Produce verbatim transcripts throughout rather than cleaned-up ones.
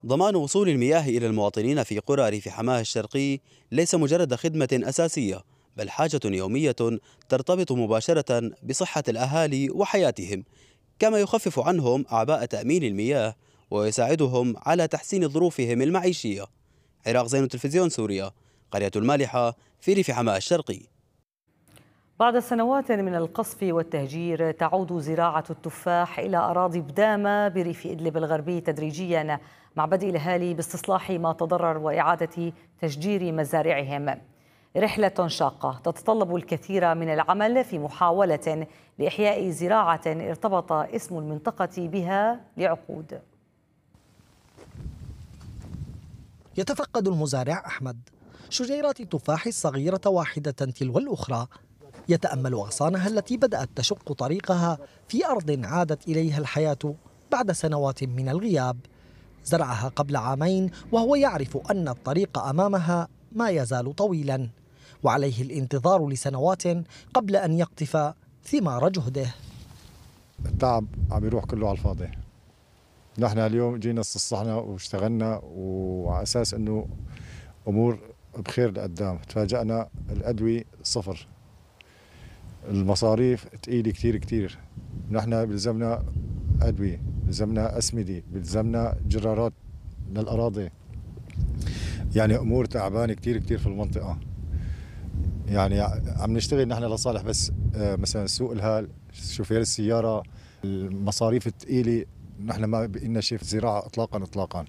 ضمان وصول المياه إلى المواطنين في قرى ريف حماه الشرقي ليس مجرد خدمة أساسية، بل حاجة يومية ترتبط مباشرة بصحة الأهالي وحياتهم، كما يخفف عنهم أعباء تأمين المياه ويساعدهم على تحسين ظروفهم المعيشية. عراق زين، تلفزيون سوريا، قرية المالحة في ريف حماه الشرقي. بعد سنوات من القصف والتهجير تعود زراعة التفاح إلى أراضي بدامة بريف إدلب الغربي تدريجيا، مع بدء الأهالي باستصلاح ما تضرر وإعادة تشجير مزارعهم. رحلة شاقة تتطلب الكثير من العمل في محاولة لإحياء زراعة ارتبط اسم المنطقة بها لعقود. يتفقد المزارع أحمد شجيرات التفاح الصغيرة واحدة تلو الأخرى، يتأمل أغصانها التي بدأت تشق طريقها في أرض عادت إليها الحياة بعد سنوات من الغياب. زرعها قبل عامين وهو يعرف أن الطريق أمامها ما يزال طويلا، وعليه الانتظار لسنوات قبل أن يقطف ثمار جهده. التعب عم يروح كله على الفاضي. نحن اليوم جينا استصلحنا واشتغلنا وعلى أساس أنه أمور بخير لقدام. تفاجأنا الأدوية صفر، المصاريف تقيلة كتير كتير. نحن بلزمنا أدوية، بلزمنا أسمدة، بلزمنا جرارات للأراضي، يعني أمور تعبانة كتير كتير في المنطقة. يعني عم نشتغل نحن لصالح بس مثلا سوق الهال، شوفير السيارة، المصاريف الثقيلة. نحن ما بقينا شيء في الزراعة إطلاقا إطلاقا.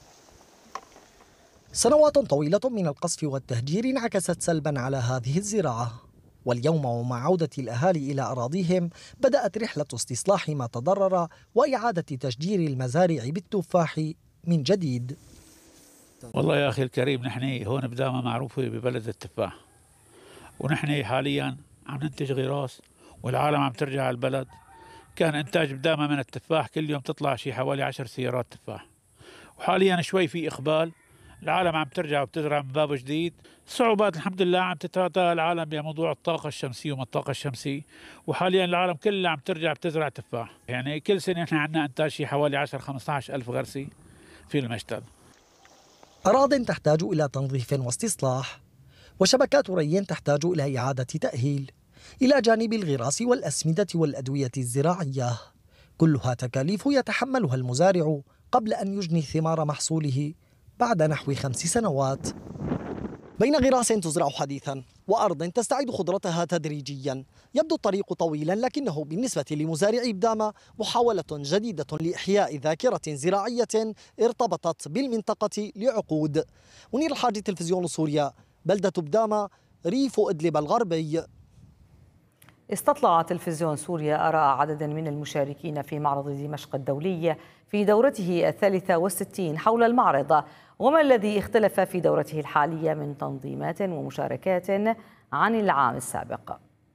سنوات طويلة من القصف والتهجير انعكست سلبا على هذه الزراعة، واليوم ومع عودة الأهالي إلى أراضيهم بدأت رحلة استصلاح ما تضرر وإعادة تشجير المزارع بالتفاح من جديد. والله يا أخي الكريم، نحن هون بدامة معروفة ببلد التفاح، ونحن حاليا عم ننتج غراس والعالم عم ترجع على البلد. كان إنتاج بدامة من التفاح كل يوم تطلع شي حوالي عشر سيارات تفاح، وحاليا شوي في إقبال، العالم عم ترجع وبتزرع من باب جديد. صعوبات الحمد لله عم تتعاطى العالم بموضوع الطاقة الشمسية وما الطاقة الشمسية، وحاليا العالم كلها عم ترجع بتزرع تفاح. يعني كل سنة نحن عندنا إنتاج شي حوالي عشرة خمسة عشر ألف غرسي في المشتل. أراضٍ تحتاج إلى تنظيف واستصلاح، وشبكات ري تحتاج إلى إعادة تأهيل، إلى جانب الغراس والأسمدة والأدوية الزراعية، كلها تكاليف يتحملها المزارع قبل أن يجني ثمار محصوله بعد نحو خمس سنوات. بين غراس تزرع حديثا وأرض تستعيد خضرتها تدريجيا، يبدو الطريق طويلا، لكنه بالنسبة لمزارعي بدامة محاولة جديدة لإحياء ذاكرة زراعية ارتبطت بالمنطقة لعقود. منير الحاج، تلفزيون سوريا، بلدة بدامة، ريف إدلب الغربي. استطلع تلفزيون سوريا آراء عدد من المشاركين في معرض دمشق الدولي في دورته الثالثة والستين حول المعرض، وما الذي اختلف في دورته الحالية من تنظيمات ومشاركات عن العام السابق.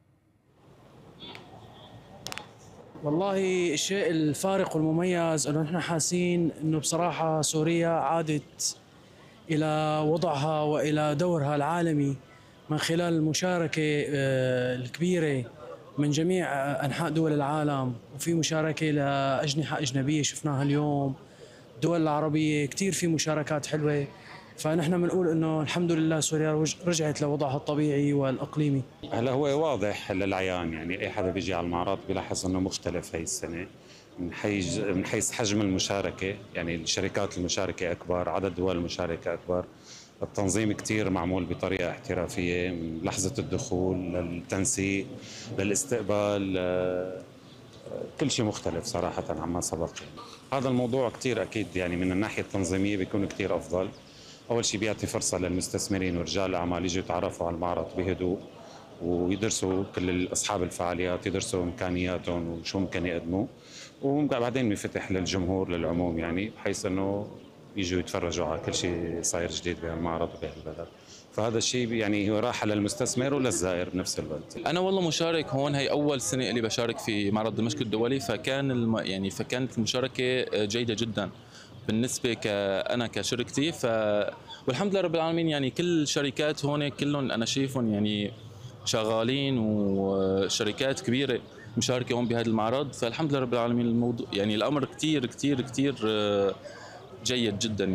والله الشيء الفارق والمميز أنه نحن حاسين أنه بصراحة سوريا عادت إلى وضعها وإلى دورها العالمي من خلال المشاركة الكبيرة من جميع أنحاء دول العالم، وفي مشاركة لأجنحة أجنبية شفناها اليوم، الدول العربية كتير في مشاركات حلوة. فنحن بنقول إنه الحمد لله سوريا رجعت لوضعها الطبيعي والإقليمي. هلا هو واضح للعيان، يعني أي حدا بيجي على المعرض بيلاحظ إنه مختلف هاي السنة من حيث من حيث حجم المشاركة، يعني الشركات المشاركة أكبر، عدد دول المشاركة أكبر، التنظيم كتير معمول بطريقة احترافية من لحظة الدخول للتنسيق للاستقبال، كل شيء مختلف صراحة عما سبق. هذا الموضوع كتير أكيد يعني من الناحية التنظيمية بيكون كتير أفضل. أول شيء بيعطي فرصة للمستثمرين ورجال الأعمال يجوا يتعرفوا على المعرض بهدوء ويدرسوا كل أصحاب الفعاليات، يدرسوا إمكانياتهم وشو ممكن يقدموا، وبعدين بيفتح للجمهور للعموم، يعني بحيث أنه يجوا يتفرجوا على كل شيء صاير جديد بهالمعرض وبهالبلد. فهذا الشيء يعني هو راحة للمستثمر وللزائر بنفس الوقت. أنا والله مشارك هون، هي أول سنة اللي بشارك في معرض دمشق الدولي، فكان الم... يعني فكانت المشاركة جيدة جدا بالنسبة كأنا كشركتي. ف والحمد لله رب العالمين، يعني كل الشركات هون كلهم أنا شايفهم يعني شغالين، وشركات كبيرة مشاركة هون بهذا المعرض. فالحمد لله رب العالمين الموضوع يعني الأمر كتير كتير كتير جيد جدا.